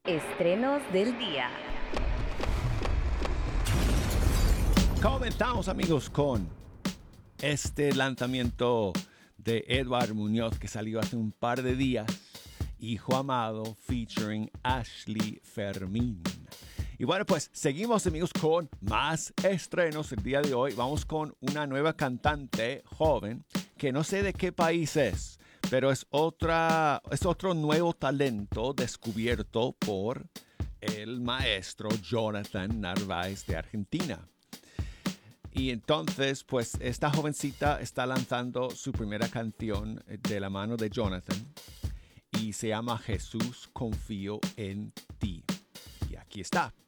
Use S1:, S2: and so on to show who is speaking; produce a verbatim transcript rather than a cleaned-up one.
S1: Estrenos del día.
S2: Comenzamos, amigos, con este lanzamiento de Edward Muñoz que salió hace un par de días, Hijo Amado, featuring Ashley Fermín. Y bueno, pues seguimos, amigos, con más estrenos el día de hoy. Vamos con una nueva cantante joven que no sé de qué país es, pero es, otra, es otro nuevo talento descubierto por el maestro Jonathan Narváez de Argentina. Y entonces, pues esta jovencita está lanzando su primera canción de la mano de Jonathan y se llama Jesús, confío en ti. Y aquí está.